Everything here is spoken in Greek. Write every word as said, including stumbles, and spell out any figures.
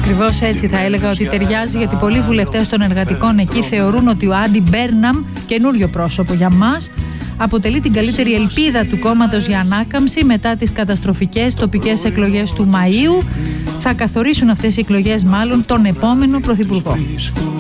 Ακριβώς έτσι θα έλεγα ότι ταιριάζει, γιατί πολλοί βουλευτές των εργατικών εκεί θεωρούν ότι ο Άντι Μπέρναμ, καινούριο πρόσωπο για μας, αποτελεί την καλύτερη ελπίδα του κόμματος για ανάκαμψη μετά τις καταστροφικές τοπικές εκλογές του Μαΐου. Θα καθορίσουν αυτές οι εκλογές μάλλον τον επόμενο πρωθυπουργό.